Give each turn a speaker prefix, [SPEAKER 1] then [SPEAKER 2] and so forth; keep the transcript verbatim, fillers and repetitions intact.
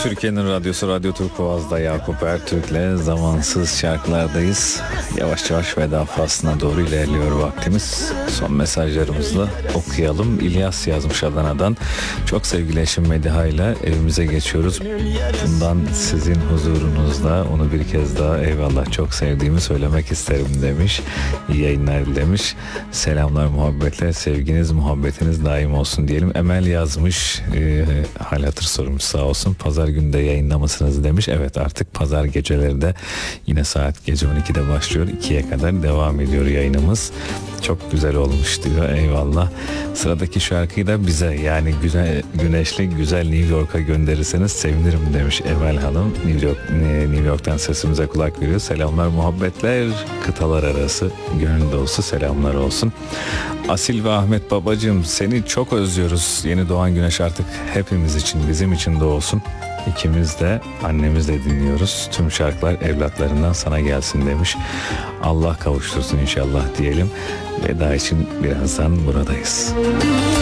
[SPEAKER 1] Türkiye'nin radyosu Radyo Türk Boğaz'da Yakup Ertürk'le zamansız şarkılardayız. Yavaş yavaş veda faslına doğru ilerliyor vaktimiz. Son mesajlarımızla okuyalım. İlyas yazmış Adana'dan. Çok sevgili eşim Mediha ile evimize geçiyoruz. Bundan sizin huzurunuzda onu bir kez daha eyvallah çok sevdiğimi söylemek isterim demiş. İyi yayınlar demiş. Selamlar, muhabbetler, sevginiz, muhabbetiniz daim olsun diyelim. Emel yazmış. E, hal hatır sormuş sağ olsun. Pazar günü de yayınlamasınız demiş. Evet, artık pazar geceleri de yine saat gece on ikide başlıyor. ikiye kadar devam ediyor yayınımız. Çok güzel olmuş diyor. Eyvallah. Sıradaki şarkıyı da bize, yani güzel, güneşli güzel New York'a gönderirseniz sevinirim demiş Emel Hanım. New York, New York'tan sesimize kulak veriyor. Selamlar, muhabbetler, kıtalar arası gönül dolusu selamlar olsun. Asil ve Ahmet babacığım, seni çok özlüyoruz. Yeni doğan güneş artık hepimiz için, bizim için de olsun. İkimiz de annemiz de dinliyoruz. Tüm şarkılar evlatlarından sana gelsin demiş. Allah kavuştursun inşallah diyelim. Veda için birazdan buradayız.